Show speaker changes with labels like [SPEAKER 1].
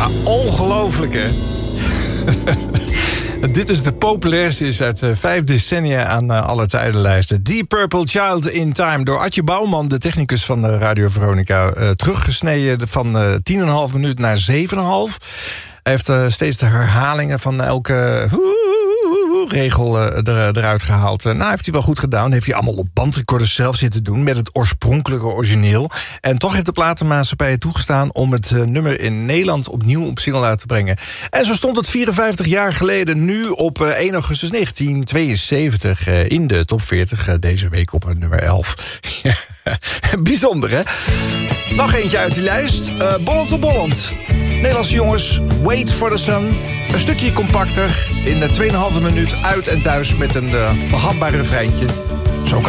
[SPEAKER 1] Ja, ongelooflijk hè. Dit is de populairste is uit 5 decennia aan alle tijdenlijsten. Deep Purple, Child in Time. Door Adje Bouwman, de technicus van de Radio Veronica, teruggesneden van 10,5 minuut naar 7,5. Hij heeft steeds de herhalingen van elke regel eruit gehaald. Nou, heeft hij wel goed gedaan. Heeft hij allemaal op bandrecorders zelf zitten doen met het oorspronkelijke origineel. En toch heeft de platenmaatschappij toegestaan om het nummer in Nederland opnieuw op single uit te brengen. En zo stond het 54 jaar geleden nu op 1 augustus 1972 in de top 40. Deze week op nummer 11. Bijzonder, hè? Nog eentje uit die lijst. Bollend op Bolland. Nederlandse jongens, Wait for the Sun. Een stukje compacter, in de 2,5 minuut uit en thuis met een behapbaar refreintje.